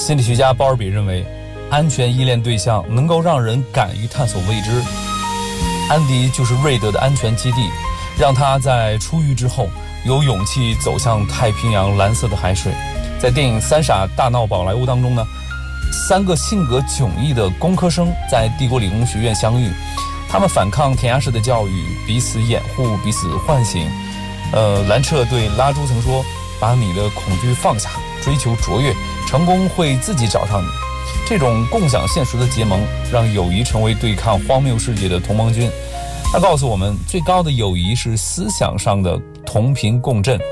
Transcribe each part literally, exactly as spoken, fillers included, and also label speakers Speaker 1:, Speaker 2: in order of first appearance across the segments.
Speaker 1: 心理学家鲍尔比认为，安全依恋对象能够让人敢于探索未知。安迪就是瑞德的安全基地，让他在出狱之后有勇气走向太平洋蓝色的海水。在电影《三傻大闹宝莱坞》当中呢，三个性格迥异的工科生在帝国理工学院相遇，他们反抗填鸭式的教育，彼此掩护，彼此唤醒。呃，兰彻对拉朱曾说，把你的恐惧放下，追求卓越，成功会自己找上你。这种共享现实的结盟，让友谊成为对抗荒谬世界的同盟军。他告诉我们，最高的友谊是思想上的同频共振。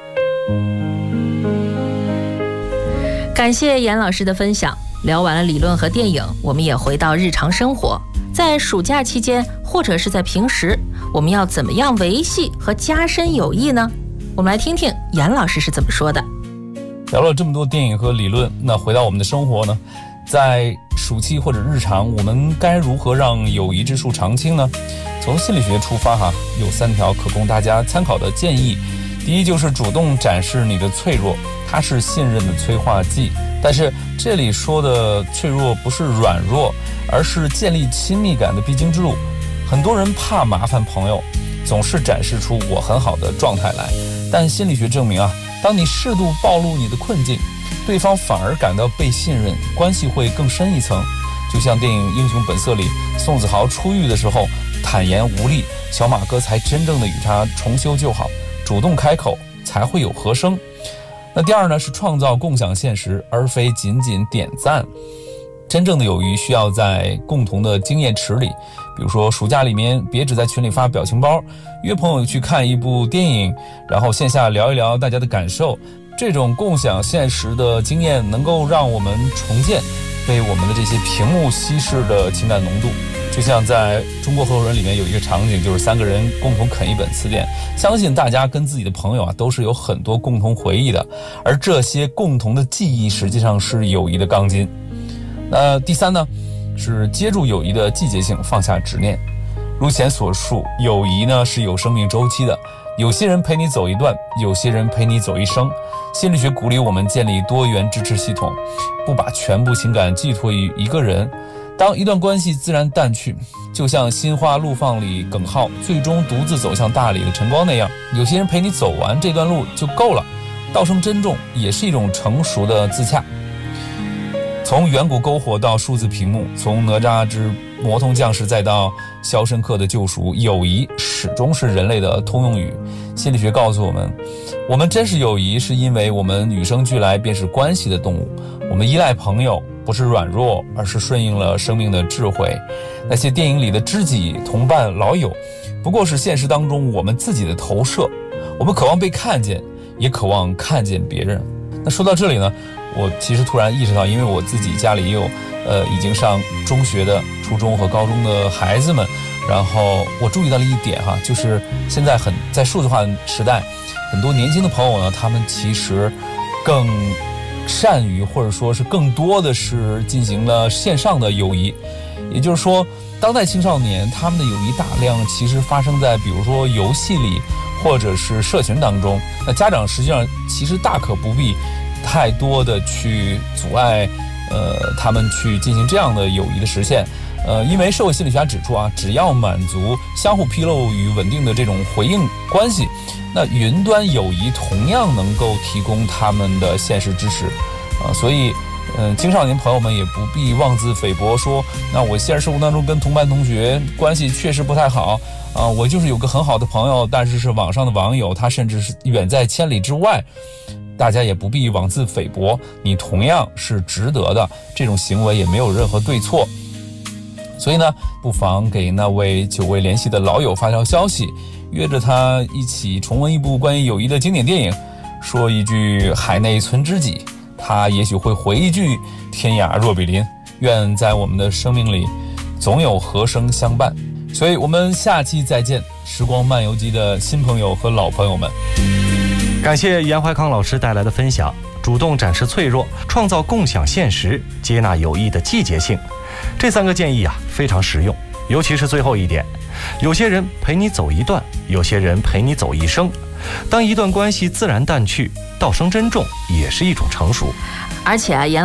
Speaker 2: 感谢严老师的分享。聊完了理论和电影，我们也回到日常生活。在暑假期间，或者是在平时，我们要怎么样维系和加深友谊呢？我们来听听严老师是怎么说的。
Speaker 1: 聊了这么多电影和理论，那回到我们的生活呢？在暑期或者日常，我们该如何让友谊之树常青呢？从心理学出发哈，有三条可供大家参考的建议。第一，就是主动展示你的脆弱，它是信任的催化剂。但是这里说的脆弱不是软弱，而是建立亲密感的必经之路。很多人怕麻烦朋友，总是展示出我很好的状态来，但心理学证明啊，当你适度暴露你的困境，对方反而感到被信任，关系会更深一层。就像电影《英雄本色》里，宋子豪出狱的时候坦言无力，小马哥才真正的与他重修旧好，主动开口才会有和声。那第二呢，是创造共享现实，而非仅仅点赞。真正的友谊需要在共同的经验池里，比如说暑假里面别只在群里发表情包，约朋友去看一部电影，然后线下聊一聊大家的感受。这种共享现实的经验能够让我们重建被我们的这些屏幕稀释的情感浓度。就像在中国合伙人里面有一个场景，就是三个人共同啃一本词典，相信大家跟自己的朋友啊都是有很多共同回忆的，而这些共同的记忆实际上是友谊的钢筋。那第三呢，是接住友谊的季节性，放下执念。如前所述，友谊呢是有生命周期的，有些人陪你走一段，有些人陪你走一生。心理学鼓励我们建立多元支持系统，不把全部情感寄托于一个人。当一段关系自然淡去，就像心花怒放里耿浩最终独自走向大理的晨光那样，有些人陪你走完这段路就够了。道声珍重也是一种成熟的自洽。从远古篝火到数字屏幕，从哪吒之魔童降世再到肖申克的救赎，友谊始终是人类的通用语。心理学告诉我们，我们真实友谊是因为我们与生俱来便是关系的动物，我们依赖朋友不是软弱，而是顺应了生命的智慧。那些电影里的知己、同伴、老友，不过是现实当中我们自己的投射。我们渴望被看见，也渴望看见别人。那说到这里呢，我其实突然意识到，因为我自己家里也有呃已经上中学的、初中和高中的孩子们，然后我注意到了一点哈，就是现在很在数字化时代，很多年轻的朋友呢，他们其实更善于或者说是更多的是进行了线上的友谊。也就是说，当代青少年他们的友谊大量其实发生在比如说游戏里或者是社群当中。那家长实际上其实大可不必太多的去阻碍呃他们去进行这样的友谊的实现。呃，因为社会心理学家指出啊，只要满足相互披露与稳定的这种回应关系，那云端友谊同样能够提供他们的现实支持啊、呃，所以嗯、呃，青少年朋友们也不必妄自菲薄说，那我现实生活当中跟同班同学关系确实不太好啊、呃，我就是有个很好的朋友，但是是网上的网友，他甚至是远在千里之外。大家也不必妄自菲薄，你同样是值得的，这种行为也没有任何对错。所以呢，不妨给那位久未联系的老友发条消息，约着他一起重温一部关于友谊的经典电影，说一句海内存知己，他也许会回一句天涯若比邻。愿在我们的生命里总有和声相伴。所以我们下期再见，时光漫游记的新朋友和老朋友们。
Speaker 3: 感谢严怀康老师带来的分享，主动展示脆弱，创造共享现实，接纳友谊的季节性，这三个建议啊非常实用，尤其是最后一点，有些人陪你走一段，有些人陪你走一生。当一段关系自然淡去，道声珍重也是一种成熟。
Speaker 2: 而且啊，严